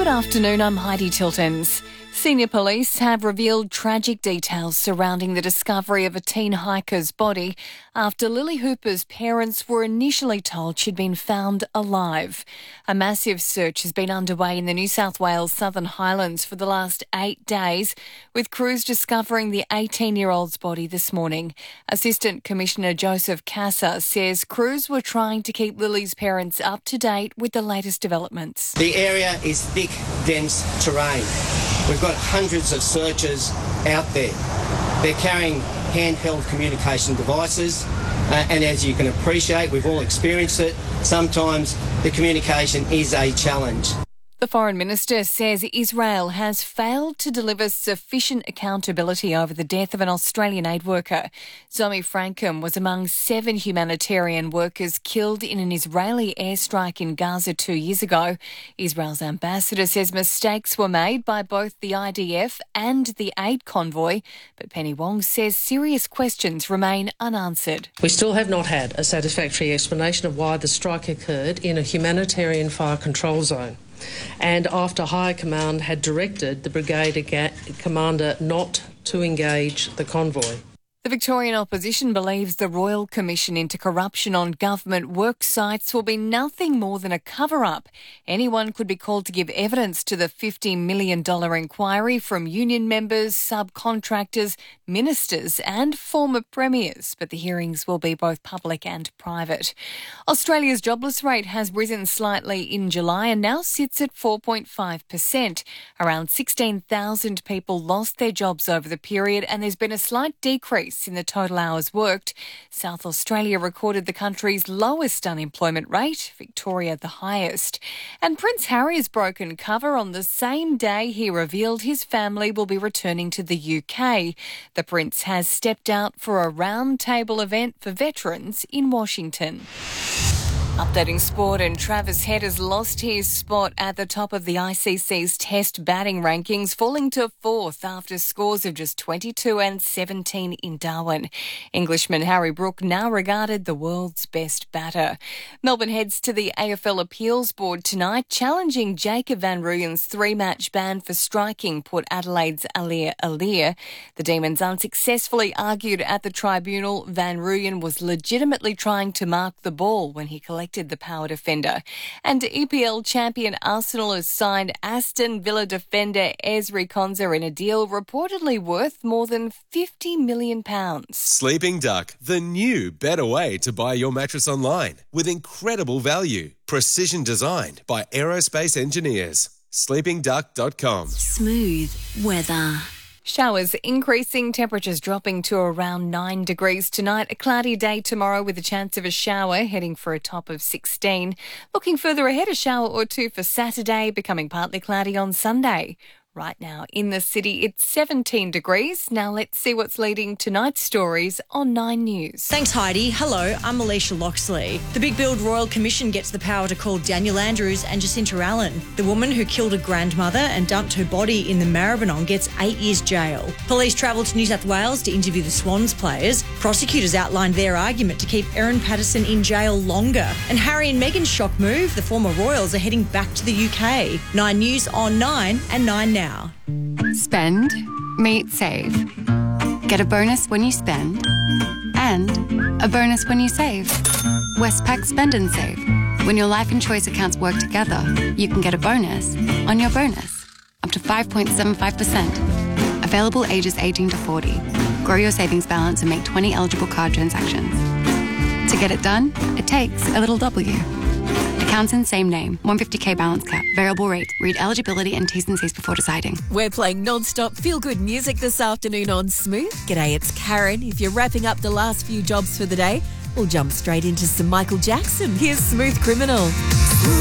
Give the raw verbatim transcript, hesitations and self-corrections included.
Good afternoon, I'm Heidi Tiltons. Senior police have revealed tragic details surrounding the discovery of a teen hiker's body after Lily Hooper's parents were initially told she'd been found alive. A massive search has been underway in the New South Wales Southern Highlands for the last eight days, with crews discovering the eighteen-year-old's body this morning. Assistant Commissioner Joseph Casa says crews were trying to keep Lily's parents up to date with the latest developments. The area is thick, dense terrain. We've got hundreds of searchers out there. They're carrying handheld communication devices, uh, and as you can appreciate, we've all experienced it, sometimes the communication is a challenge. The Foreign Minister says Israel has failed to deliver sufficient accountability over the death of an Australian aid worker. Zoe Frankham was among seven humanitarian workers killed in an Israeli airstrike in Gaza two years ago. Israel's ambassador says mistakes were made by both the I D F and the aid convoy, but Penny Wong says serious questions remain unanswered. We still have not had a satisfactory explanation of why the strike occurred in a humanitarian fire control zone, and after High Command had directed the brigade commander not to engage the convoy. The Victorian opposition believes the Royal Commission into Corruption on Government work sites will be nothing more than a cover-up. Anyone could be called to give evidence to the fifty million dollars inquiry from union members, subcontractors, ministers and former premiers, but the hearings will be both public and private. Australia's jobless rate has risen slightly in July and now sits at four point five percent. Around sixteen thousand people lost their jobs over the period, and there's been a slight decrease in the total hours worked. South Australia recorded the country's lowest unemployment rate, Victoria the highest. And Prince Harry has broken cover on the same day he revealed his family will be returning to the U K. The Prince has stepped out for a round-table event for veterans in Washington. Updating sport, and Travis Head has lost his spot at the top of the I C C's Test batting rankings, falling to fourth after scores of just twenty-two and seventeen in Darwin. Englishman Harry Brook now regarded the world's best batter. Melbourne heads to the A F L Appeals Board tonight, challenging Jacob van Rooyen's three-match ban for striking Port Adelaide's Alir Alir. The Demons unsuccessfully argued at the tribunal Van Rooyen was legitimately trying to mark the ball when he collected the power defender. And E P L champion Arsenal has signed Aston Villa defender Ezri Konsa in a deal reportedly worth more than fifty million pounds. Sleeping Duck, the new better way to buy your mattress online with incredible value. Precision designed by aerospace engineers. sleeping duck dot com. Smooth weather. Showers increasing, temperatures dropping to around nine degrees tonight. A cloudy day tomorrow with a chance of a shower, heading for a top of sixteen. Looking further ahead, a shower or two for Saturday, becoming partly cloudy on Sunday. Right now in the city, it's seventeen degrees. Now let's see what's leading tonight's stories on Nine News. Thanks, Heidi. Hello, I'm Alicia Loxley. The Big Build Royal Commission gets the power to call Daniel Andrews and Jacinta Allen. The woman who killed a grandmother and dumped her body in the Maribyrnong gets eight years jail. Police travelled to New South Wales to interview the Swans players. Prosecutors outlined their argument to keep Erin Patterson in jail longer. And Harry and Meghan's shock move, the former Royals are heading back to the U K. Nine News on Nine and Nine Now. Spend, meet, save. Get a bonus when you spend and a bonus when you save. Westpac Spend and Save. When your life and choice accounts work together, you can get a bonus on your bonus, up to five point seven five percent. Available ages eighteen to forty. Grow your savings balance and make twenty eligible card transactions. To get it done, it takes a little W. Accounts in same name. one hundred fifty k balance cap. Variable rate. Read eligibility and T's and C's before deciding. We're playing non-stop feel-good music this afternoon on Smooth. G'day, it's Karen. If you're wrapping up the last few jobs for the day, we'll jump straight into some Michael Jackson. Here's Smooth Criminal.